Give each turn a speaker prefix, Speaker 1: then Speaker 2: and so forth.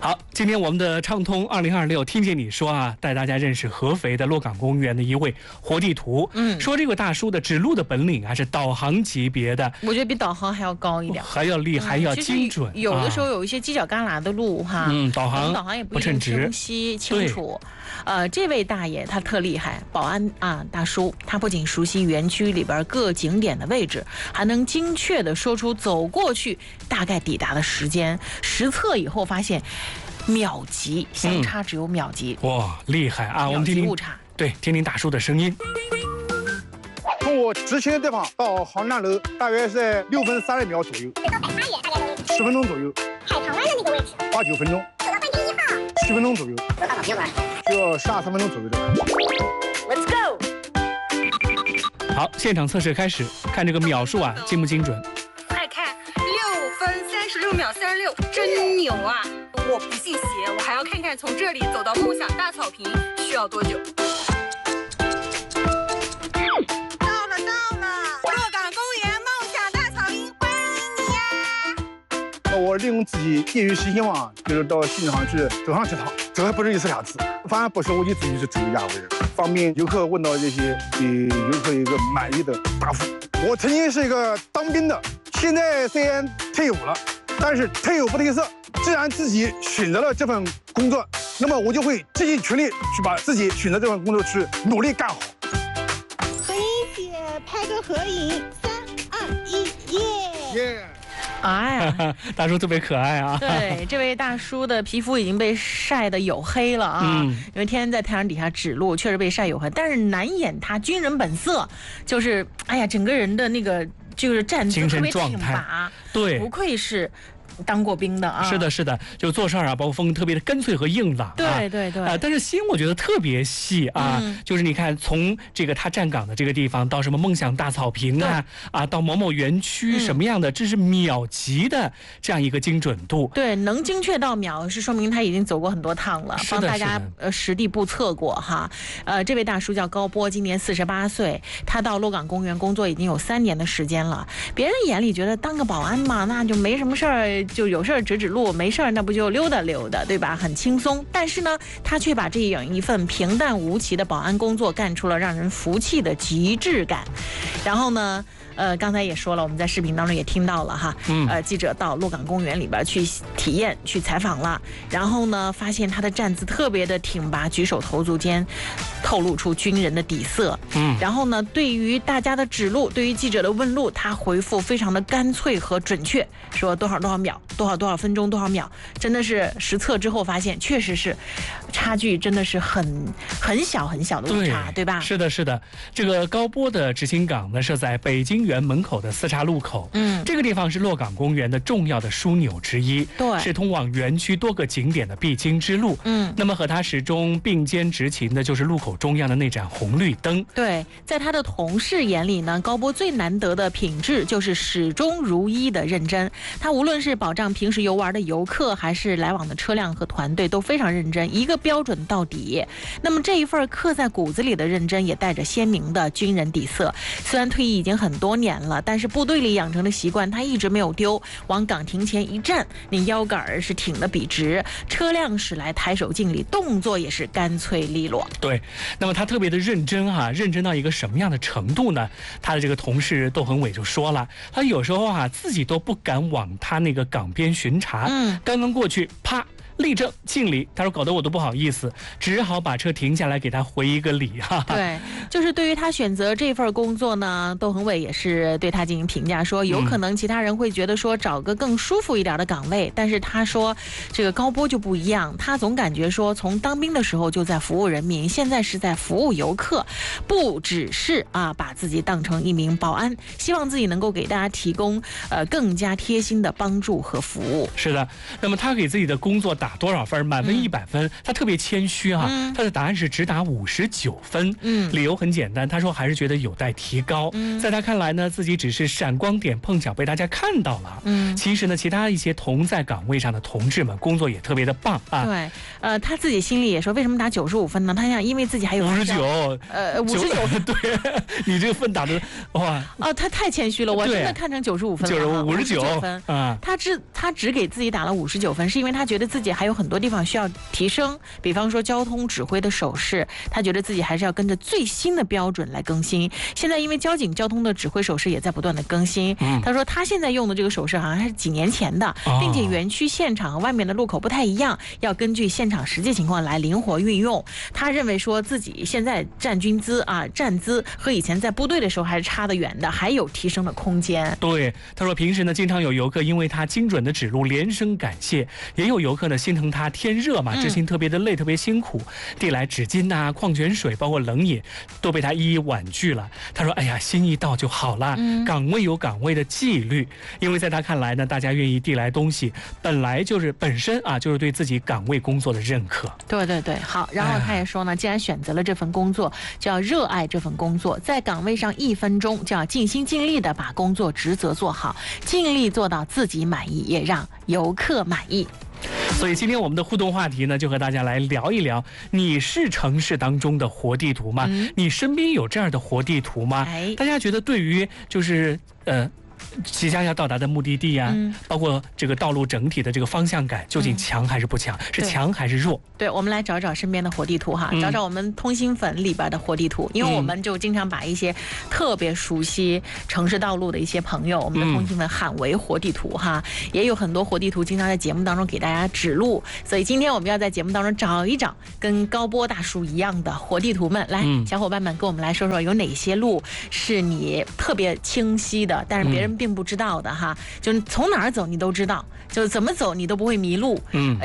Speaker 1: 好，今天我们的畅通2026听见你说啊，带大家认识合肥的洛岗公园的一位活地图。说这个大叔的指路的本领啊是导航级别的，
Speaker 2: 我觉得比导航还要高一点，
Speaker 1: 还要厉害，还要精准。
Speaker 2: 有的时候有一些犄角旮旯的路哈，
Speaker 1: 导航
Speaker 2: 也不一定清晰清楚。这位大爷他特厉害，保安啊大叔，他不仅熟悉园区里边各景点的位置，还能精确的说出走过去大概抵达的时间。实测以后发现秒级，相差只有秒级。
Speaker 1: 哇，厉害啊！我们听听
Speaker 2: 误差，
Speaker 1: 对，听听大叔的声音。
Speaker 3: 从我执勤的地方到航站楼大约是在6分30秒左右，
Speaker 4: 到百花野大概多久
Speaker 3: ？10分钟左右。
Speaker 4: 海棠湾的那个位置
Speaker 3: 8、9分钟。
Speaker 4: 走到饭店1号
Speaker 3: 7分钟左右。
Speaker 4: 走到哪边玩？
Speaker 3: 需要13分钟左右的。
Speaker 4: Let's go！
Speaker 1: 好，现场测试开始，看这个秒数啊，精不精准？
Speaker 5: 快看，6分36秒36，真牛啊！我不信邪，我还要看看从这里走到梦想大草坪需要多久。到了，洛岗公园梦想大草坪，欢迎你呀！
Speaker 3: 我利用自己业余时间嘛，就是到现场去走上几趟，走还不是1次2次，反而不是我就自己去走一下回来，方便游客问到这些，给游客一个满意的答复。我曾经是一个当兵的，现在虽然退伍了，但是退伍不褪色。既然自己选择了这份工作，那么我就会竭尽全力去把自己选择这份工作去努力干好。
Speaker 6: 和你一起拍个合影，3、2、1，耶！
Speaker 2: 哎呀，
Speaker 1: 大叔特别可爱啊！
Speaker 2: 对，这位大叔的皮肤已经被晒得黝黑了啊，因为天天在太阳底下指路，确实被晒黝黑，但是难掩他军人本色，就是哎呀，整个人的那个就是站姿特别挺拔，
Speaker 1: 对，
Speaker 2: 不愧是当过兵的啊。
Speaker 1: 是的，是的，就做事啊，包括风格特别的干脆和硬朗、啊。
Speaker 2: 对
Speaker 1: 但是心我觉得特别细啊，就是你看从这个他站岗的这个地方到什么梦想大草坪啊，到某某园区什么样的，这是秒级的这样一个精准度。
Speaker 2: 对，能精确到秒是说明他已经走过很多趟了，帮大家实地布测过哈。这位大叔叫高波，今年48岁，他到洛岗公园工作已经有3年的时间了。别人眼里觉得当个保安嘛，那就没什么事儿。就有事儿指路，没事儿那不就溜达溜达，对吧？很轻松。但是呢，他却把这样一份平淡无奇的保安工作干出了让人服气的极致感。然后呢，刚才也说了，我们在视频当中也听到了哈，记者到洛岗公园里边去体验、去采访了，然后呢，发现他的站姿特别的挺拔，举手投足间透露出军人的底色。然后呢，对于大家的指路，对于记者的问路，他回复非常的干脆和准确，说多少秒，多少分钟，多少秒，真的是实测之后发现，确实是差距真的是很小的误差，对吧？
Speaker 1: 是的，是的。这个高波的执勤岗呢，设在北京园门口的4岔路口。这个地方是洛岗公园的重要的枢纽之一，
Speaker 2: 对，
Speaker 1: 是通往园区多个景点的必经之路。那么和他始终并肩执勤的就是路口中央的那盏红绿灯。
Speaker 2: 对，在他的同事眼里呢，高波最难得的品质就是始终如一的认真。他无论是保障平时游玩的游客，还是来往的车辆和团队，都非常认真，一个标准到底。那么这一份刻在骨子里的认真，也带着鲜明的军人底色。虽然退役已经很多年了，但是部队里养成的习惯他一直没有丢。往岗亭前一站，那腰杆是挺得笔直，车辆驶来抬手敬礼，动作也是干脆利落。
Speaker 1: 对，那么他特别的认真啊，认真到一个什么样的程度呢？他的这个同事窦恒伟就说了，他有时候啊自己都不敢往他那个岗边巡查，刚刚过去，啪。立正敬礼，他说搞得我都不好意思，只好把车停下来给他回一个礼哈。
Speaker 2: 对，就是对于他选择这份工作呢，窦恒伟也是对他进行评价，说有可能其他人会觉得说找个更舒服一点的岗位，但是他说这个高波就不一样，他总感觉说从当兵的时候就在服务人民，现在是在服务游客，不只是把自己当成一名保安，希望自己能够给大家提供更加贴心的帮助和服务。
Speaker 1: 是的，那么他给自己的工作打多少分？满分100分，他特别谦虚啊，他的答案是只打59分。理由很简单，他说还是觉得有待提高。在他看来呢，自己只是闪光点，碰巧被大家看到了。其实呢，其他一些同在岗位上的同志们工作也特别的棒啊。
Speaker 2: 对，他自己心里也说，为什么打95分呢？他想，因为自己还有
Speaker 1: 59，
Speaker 2: 59，
Speaker 1: 对，你这个分打的哇！
Speaker 2: 他太谦虚了，我真的看成95分了，
Speaker 1: 59分
Speaker 2: 啊。他只给自己打了59分，是因为他觉得自己还还有很多地方需要提升，比方说交通指挥的手势，他觉得自己还是要跟着最新的标准来更新。现在因为交警交通的指挥手势也在不断的更新，他说他现在用的这个手势好像还是几年前的，并且园区现场和外面的路口不太一样，要根据现场实际情况来灵活运用。他认为说自己现在站姿和以前在部队的时候还是差得远的，还有提升的空间。
Speaker 1: 对，他说平时呢经常有游客因为他精准的指路连声感谢，也有游客呢心疼他天热嘛，执行特别的累，特别辛苦，递来纸巾啊、矿泉水，包括冷饮，都被他一一婉拒了。他说：“哎呀，心意到就好了，岗位有岗位的纪律，因为在他看来呢，大家愿意递来东西，本身啊就是对自己岗位工作的认可。”
Speaker 2: 对对对，好。然后他也说呢，既然选择了这份工作，就要热爱这份工作，在岗位上1分钟就要尽心尽力的把工作职责做好，尽力做到自己满意，也让游客满意。
Speaker 1: 所以今天我们的互动话题呢，就和大家来聊一聊，你是城市当中的活地图吗？你身边有这样的活地图吗？大家觉得对于就是即将要到达的目的地啊，包括这个道路整体的这个方向感，究竟强还是不强？是强还是弱？
Speaker 2: 对，我们来找找身边的活地图哈，找找我们通心粉里边的活地图，因为我们就经常把一些特别熟悉城市道路的一些朋友，我们的通心粉喊为活地图哈，也有很多活地图经常在节目当中给大家指路，所以今天我们要在节目当中找一找跟高波大叔一样的活地图们，来，小伙伴们跟我们来说说有哪些路是你特别清晰的，但是别人并不知道的哈，就是从哪儿走你都知道，就是怎么走你都不会迷路。